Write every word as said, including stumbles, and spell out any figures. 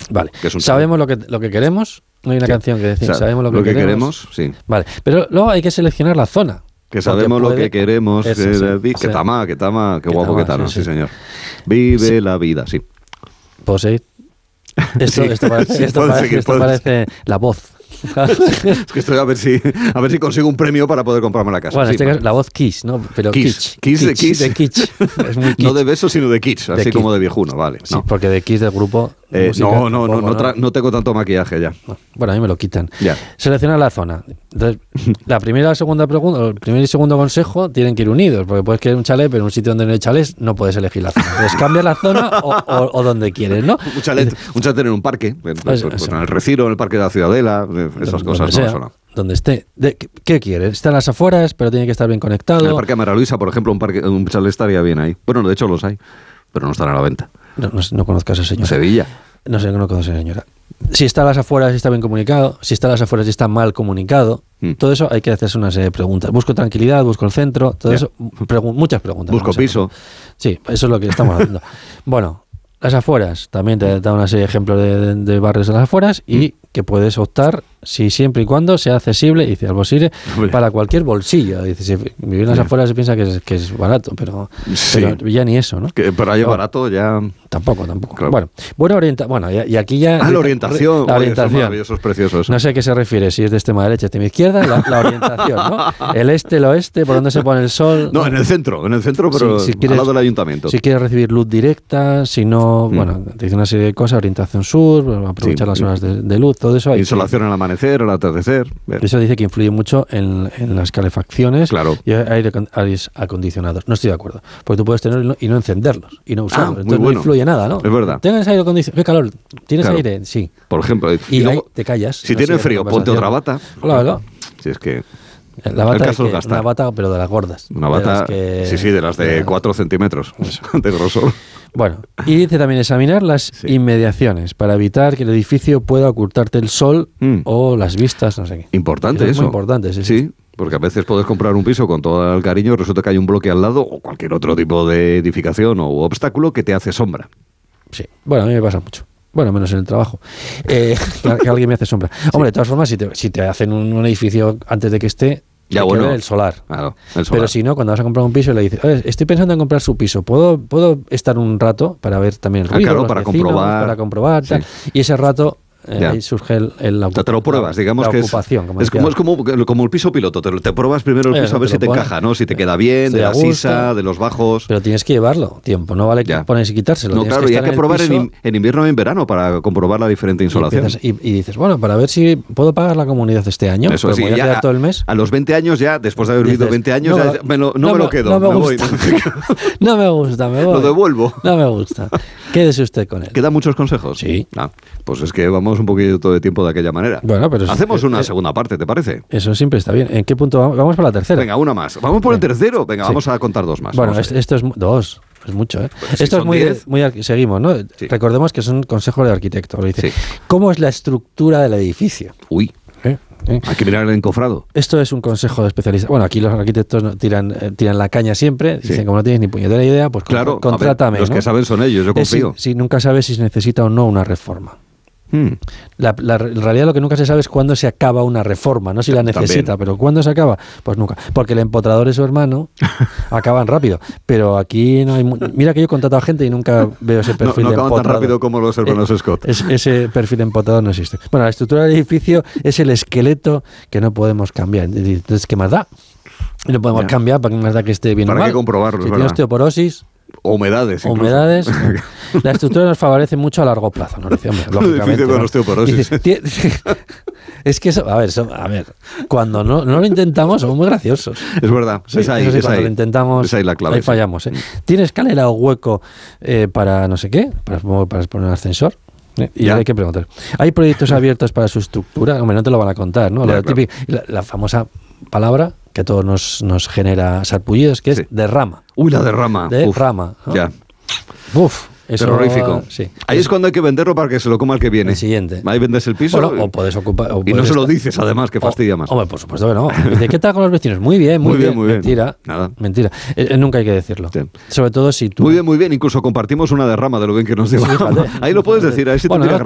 Vale. Que es un Sabemos lo que, lo que queremos. No hay una sí. canción que decir, o sea, sabemos lo que, lo que queremos. queremos. Sí. Vale, pero luego hay que seleccionar la zona. Que sabemos puede... lo que queremos. Eso, que, sí, que, sí. que tama, que tama, qué que guapo tama, que tama, sí, sí, sí. señor. Vive Sí. la vida, sí. Poseid. Esto, Sí. esto parece, Sí, esto puedes parece, seguir, esto puedes. parece la voz. Es que estoy a ver si a ver si consigo un premio para poder comprarme la casa. Bueno, en sí, este caso, la voz Kiss, ¿no? Pero Kiss. Kitsch. Kiss de Kiss. De Kitsch. Es muy kitsch. No de besos, sino de kitsch, así de como kitsch. de viejuno, vale. Sí, No, porque de Kiss del grupo... Eh, música, no, no, no, tampoco, no, tra- no tengo tanto maquillaje ya. Bueno, a mí me lo quitan. Ya. Selecciona la zona. Entonces, la primera y la segunda pregunta, el primer y segundo consejo tienen que ir unidos, porque puedes querer un chalet, pero en un sitio donde no hay chalés no puedes elegir la zona. Entonces, cambia la zona o, o, o donde quieres, ¿no? Un chalet, un chalet en un parque, pues, pues, Eso, pues, eso. en el Retiro, en el Parque de la Ciudadela, esas Donde cosas, sea, ¿no? Eso no. donde esté. De, ¿qué, ¿Qué quieres? Está en las afueras, pero tiene que estar bien conectado. En el Parque de María Luisa, por ejemplo, un, parque, un chalet estaría bien ahí. Bueno, de hecho los hay, pero no están a la venta. No, no, no conozco a esa señora. Sevilla. No sé, no conozco a esa señora. Si está a las afueras y está bien comunicado, si está a las afueras y está mal comunicado, Mm. todo eso hay que hacerse una serie de preguntas. Busco tranquilidad, busco el centro, todo Ya. eso, pregu- muchas preguntas. Busco vamos a piso. hacer. Sí, eso es lo que estamos haciendo. Bueno, las afueras, también te da una serie de ejemplos de, de, de barrios de las afueras y que puedes optar si siempre y cuando sea accesible, y dice algo sirve Hombre. para cualquier bolsillo. Dice, si vivir en las Ya. afueras se piensa que es, que es barato, pero, Sí. pero ya ni eso, ¿no? Que, pero ahí No. barato ya... Tampoco, tampoco. Claro. Bueno, buena orienta bueno, y, y aquí ya... Ah, la orientación. La Oye, eso es orientación. maravilloso, es precioso eso. No sé a qué se refiere, si es de extrema derecha, extrema izquierda, la, la orientación, ¿no? El este, el oeste, por dónde se pone el sol. No, en el centro, en el centro, pero Sí, si quieres- al lado del ayuntamiento. Si quieres recibir luz directa, si no, Mm. bueno, te dice una serie de cosas, orientación sur, aprovechar Sí. las horas de, de luz, todo eso. Hay Insolación al amanecer, al atardecer. que- eso dice que influye mucho en, en las calefacciones Claro. y aire, acon- aires acondicionados. No estoy de acuerdo, porque tú puedes tenerlo y no encenderlos y no usarlos. muy Entonces bueno. no influye nada, ¿no? Es verdad. ¿Tienes aire acondicionado? ¿Qué calor? ¿Tienes Claro. aire? Sí. Por ejemplo. Y, y luego, ahí te callas. si no tiene sigues frío, la ponte otra conversación. bata. Claro. Si es que... La bata, El caso de es que- gastar. una bata, pero de las gordas. Una de bata, las que- sí, sí, de las de de- cuatro centímetros de grosor. Bueno, y dice también examinar las Sí. inmediaciones para evitar que el edificio pueda ocultarte el sol Mm. o las vistas, no sé qué. Importante es eso. muy importante, sí, sí. Sí, porque a veces puedes comprar un piso con todo el cariño y resulta que hay un bloque al lado o cualquier otro tipo de edificación o obstáculo que te hace sombra. Sí. Bueno, a mí me pasa mucho. Bueno, menos en el trabajo. Eh, que, que alguien me hace sombra. Hombre, de todas formas, si te, si te hacen un, un edificio antes de que esté, Ya, hay que bueno. ver el solar. Claro, el solar. Pero si no, cuando vas a comprar un piso y le dices, "Oye, estoy pensando en comprar su piso, ¿puedo, puedo estar un rato para ver también el Ah, ruido, claro, los para vecinos, comprobar. para comprobar, Sí. tal"? Y ese rato eh, Ya. ahí surge el, el la O sea, te lo pruebas, digamos la que es, ocupación, como es, decía. como, es como, como el piso piloto, te, lo- te pruebas primero el Eh, piso a ver te si lo te pones. encaja, ¿no? Si te queda bien, Estoy de a la gusto. sisa, de los bajos. Pero tienes que llevarlo tiempo, no vale que Ya. pones y quitárselo. No, tienes claro, y hay estar que el probar en, piso in- en invierno o en verano para comprobar la diferente y, insolación. empiezas- y- y dices, bueno, para ver si puedo pagar la comunidad este año, Eso pero sí, como voy a ya quedar a, todo el mes. a los veinte años ya, después de haber vivido dices, veinte años, no, ya, me lo- no, no me lo me- quedo, no me me voy. gusta. No me gusta, me voy. Lo devuelvo. No me gusta. Quédese usted con él. ¿Quedan muchos consejos? Sí. Ah, pues es que vamos un poquito de tiempo de aquella manera. Bueno, pero es- Hacemos eh, una eh, segunda parte, ¿te parece? Eso siempre está bien. ¿En qué punto vamos? Vamos para la tercera. Venga, una más. Vamos por el Venga. tercero. Venga, Sí. vamos a contar dos más. Bueno, Vamos esto, allá. esto es mu- dos. Es mucho, ¿eh? Pues si esto es son muy, de- diez. muy arqui- seguimos, ¿no? Sí. Recordemos que son consejos de arquitecto. Lo dice. Sí. ¿Cómo es la estructura del edificio? Uy, ¿Eh? ¿Eh? hay que mirar el encofrado. Esto es un consejo de especialista. Bueno, aquí los arquitectos no- tiran, eh, tiran la caña siempre. Dicen, Sí. como no tienes ni puñetera idea, pues con- Claro, contrátame. a ver, los ¿no? que saben son ellos, yo Es si, confío. si nunca sabes si se necesita o no una reforma. Hmm. La, la- en realidad lo que nunca se sabe es cuándo se acaba una reforma, no si la También. necesita, pero ¿cuándo se acaba? Pues nunca, porque el empotrador y su hermano acaban rápido, pero aquí no hay... mu- Mira que yo he contratado a gente y nunca veo ese No, perfil no de acaban tan empotrador. rápido como los hermanos Scott. Es- ese perfil de empotrador no existe. Bueno, la estructura del edificio es el esqueleto que no podemos cambiar. Entonces, ¿qué más da? Y no podemos Ya. cambiar para que más da que esté bien o Para mal. qué comprobarlo, es Si verdad. tiene osteoporosis, O humedades. incluso. humedades. La estructura nos favorece mucho a largo plazo, ¿no? Dice, hombre, Un lógicamente, edificio con ¿no? osteoporosis. Dices, "Tie- es que eso, a ver, eso- a ver, cuando no, no lo intentamos somos muy graciosos. Es verdad. Sí, es ahí, eso sí, es cuando ahí. lo intentamos, Es ahí la clave. ahí sí. fallamos. ¿eh? ¿Tiene escalera o hueco eh, para no sé qué? Para, para poner un ascensor. ¿eh? Y Ya. hay que preguntar. ¿Hay proyectos abiertos para su estructura? Hombre, no te lo van a contar, ¿no? Ya, La, claro. típica- la, la famosa palabra que a todos nos, nos genera sarpullidos, que es Sí. derrama. Uy, la derrama. De Uf, rama. ¿no? Ya. Uf, eso, Terrorífico. Sí. Ahí es cuando hay que venderlo para que se lo coma el que viene. El siguiente. Ahí vendes el piso. Bueno, o puedes ocupar. o y no puedes se lo estar- dices, además, que o- fastidia más. Hombre, por supuesto que no. Dice, ¿qué tal con los vecinos? Muy bien, muy, Muy bien, muy bien. Mentira. Nada. Mentira. Eh, eh, nunca hay que decirlo. Sí. Sobre todo si tú. Muy bien, muy bien. Incluso compartimos una derrama de lo bien que nos lleva. Fíjate. Ahí lo puedes decir. Ahí sí Bueno, tendría no